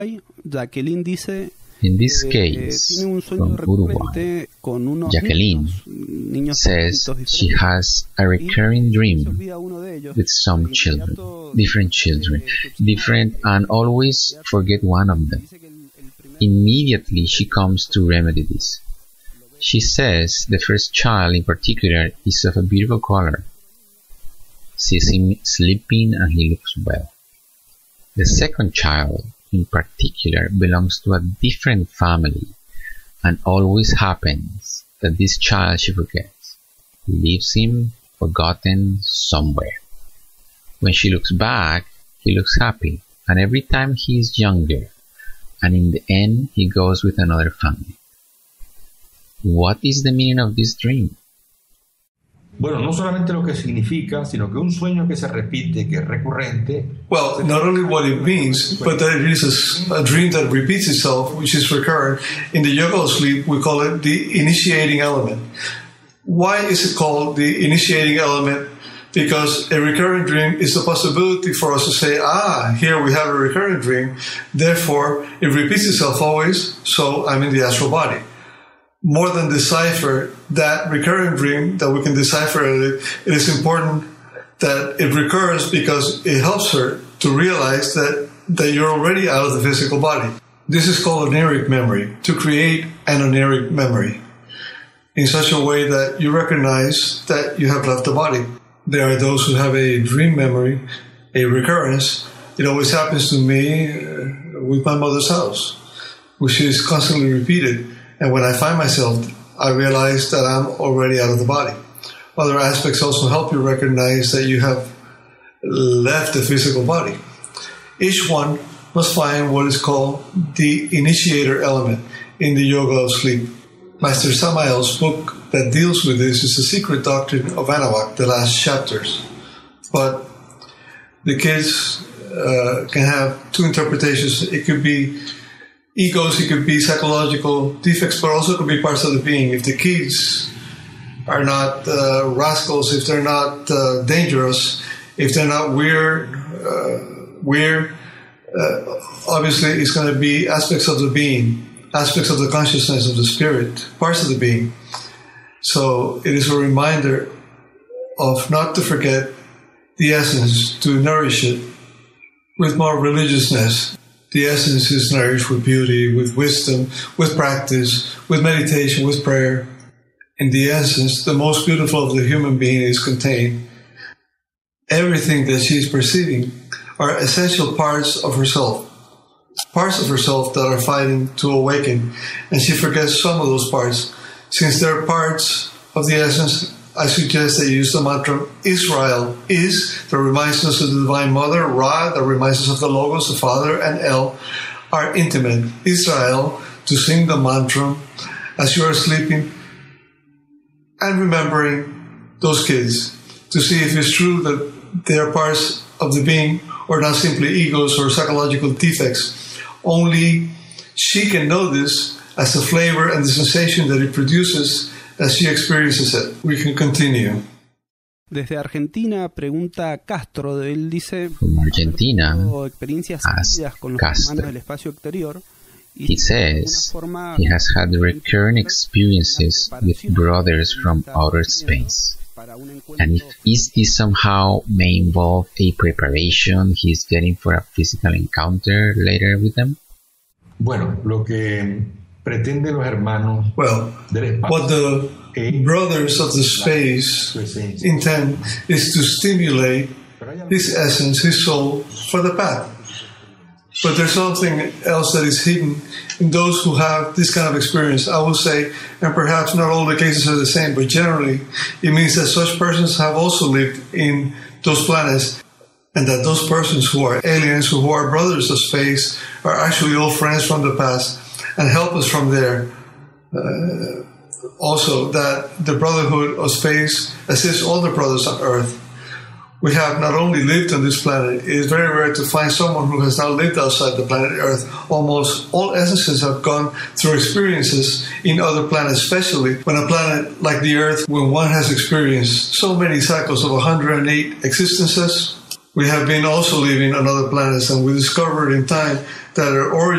Jacqueline dice In this case, from Uruguay, Jacqueline says she has a recurring dream with some children, different and always forget one of them. Immediately she comes to remedy this. She says the first child in particular is of a beautiful color. Sees him sleeping and he looks well. The second child in particular belongs to a different family, and always happens that this child she forgets, leaves him forgotten somewhere. When she looks back, he looks happy, and every time he is younger, and in the end he goes with another family. What is the meaning of this dream? Bueno, no solamente lo que significa, sino que un sueño que se repite, que es recurrente. Well, not only what it means, but that it is a dream that repeats itself, which is recurrent. In the yoga of sleep, we call it the initiating element. Why is it called the initiating element? Because a recurrent dream is the possibility for us to say, here we have a recurrent dream, therefore it repeats itself always, so I'm in the astral body. More than decipher that recurrent dream, that we can decipher it is important that it recurs because it helps her to realize that you're already out of the physical body. This is called oniric memory, to create an oniric memory in such a way that you recognize that you have left the body. There are those who have a dream memory, a recurrence. It always happens to me with my mother's house, which is constantly repeated. And when I find myself, I realize that I'm already out of the body. Other aspects also help you recognize that you have left the physical body. Each one must find what is called the initiator element in the yoga of sleep. Master Samael's book that deals with this is The Secret Doctrine of Anahuac, the last chapters. But the kids can have two interpretations. It could be egos, it could be psychological defects, but also could be parts of the being. If the kids are not rascals, if they're not dangerous, if they're not weird, obviously it's going to be aspects of the being, aspects of the consciousness of the spirit, parts of the being. So it is a reminder of not to forget the essence, to nourish it with more religiousness. The essence is nourished with beauty, with wisdom, with practice, with meditation, with prayer. In the essence, the most beautiful of the human being is contained. Everything that she is perceiving are essential parts of herself that are fighting to awaken, and she forgets some of those parts. Since they're parts of the essence, I suggest that you use the mantra Israel is, that reminds us of the Divine Mother, Ra, that reminds us of the Logos, the Father, and El are intimate. Israel, to sing the mantra as you are sleeping and remembering those kids, to see if it's true that they are parts of the being or not simply egos or psychological defects. Only she can know this as the flavor and the sensation that it produces as she experiences it. We can continue. Desde Argentina pregunta Castro, él dice, from Argentina, experiencias con los Castro. hermanos del espacio exterior. He says he has had recurrent experiences with brothers from outer space. And is this somehow may involve a preparation he's getting for a physical encounter later with them? Bueno, lo que pretende los hermanos del espacio, what the brothers of the space intend is to stimulate his essence, his soul, for the path. But there's something else that is hidden in those who have this kind of experience. I will say, and perhaps not all the cases are the same, but generally it means that such persons have also lived in those planets, and that those persons who are aliens, who are brothers of space, are actually old friends from the past and help us from there. Also, that the Brotherhood of Space assists all the brothers on Earth. We have not only lived on this planet, it is very rare to find someone who has not lived outside the planet Earth. Almost all essences have gone through experiences in other planets, especially when a planet like the Earth, when one has experienced so many cycles of 108 existences. We have been also living on other planets, and we discovered in time that are